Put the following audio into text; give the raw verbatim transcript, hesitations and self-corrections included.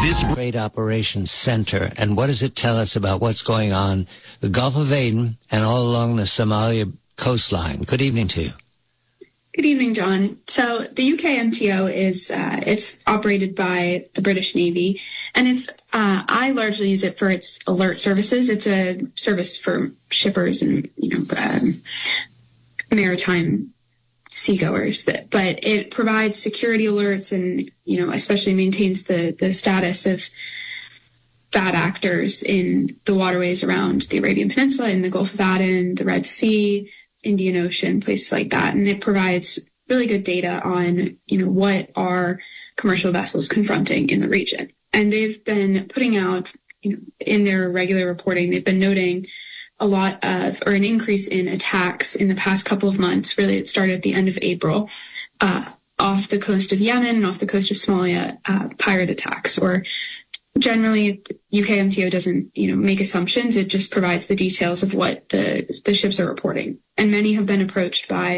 This Trade Operations Center, and what does it tell us about what's going on the Gulf of Aden and all along the Somalia coastline? Good evening to you. Good evening, John. So the U K M T O is uh, it's operated by the British Navy, and it's uh, I largely use it for its alert services. It's a service for shippers and you know um, maritime seagoers, that, but it provides security alerts and you know especially maintains the the status of bad actors in the waterways around the Arabian Peninsula, in the Gulf of Aden, the Red Sea, Indian Ocean, places like that. And it provides really good data on, you know, what are commercial vessels confronting in the region. And they've been putting out, you know, in their regular reporting, they've been noting a lot of, or an increase in attacks in the past couple of months. Really, it started at the end of April, uh, off the coast of Yemen and off the coast of Somalia, uh, pirate attacks, or generally, U K M T O doesn't, you know, make assumptions. It just provides the details of what the, the ships are reporting. And many have been approached by